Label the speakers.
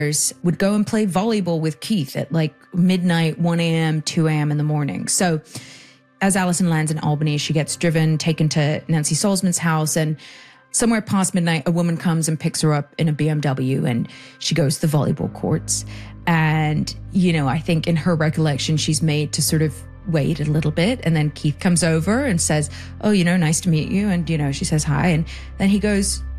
Speaker 1: would go and play volleyball with Keith at like midnight, 1 a.m., 2 a.m. in the morning. So as Allison lands in Albany, she gets taken to Nancy Salzman's house, and somewhere past midnight, a woman comes and picks her up in a BMW, and she goes to the volleyball courts. And, you know, I think in her recollection, she's made to sort of wait a little bit. And then Keith comes over and says, oh, you know, nice to meet you. And, you know, she says hi. And then he goes,